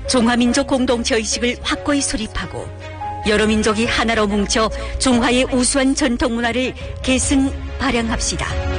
중화민족 공동체 의식을 확고히 수립하고 여러 민족이 하나로 뭉쳐 중화의 우수한 전통 문화를 계승 발扬합시다.